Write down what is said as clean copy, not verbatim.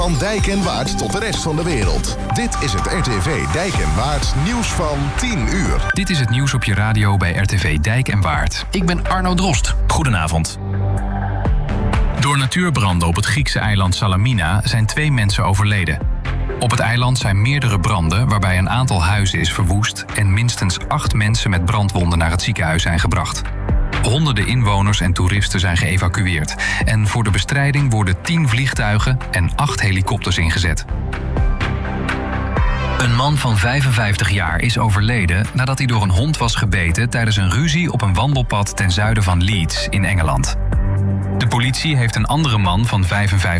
Van Dijk en Waard tot de rest van de wereld. Dit is het RTV Dijk en Waard nieuws van 10 uur. Dit is het nieuws op je radio bij RTV Dijk en Waard. Ik ben Arno Drost. Goedenavond. Door natuurbranden op het Griekse eiland Salamina zijn 2 mensen overleden. Op het eiland zijn meerdere branden waarbij een aantal huizen is verwoest en minstens 8 mensen met brandwonden naar het ziekenhuis zijn gebracht. Honderden inwoners en toeristen zijn geëvacueerd. En voor de bestrijding worden 10 vliegtuigen en 8 helikopters ingezet. Een man van 55 jaar is overleden nadat hij door een hond was gebeten tijdens een ruzie op een wandelpad ten zuiden van Leeds in Engeland. De politie heeft een andere man van 55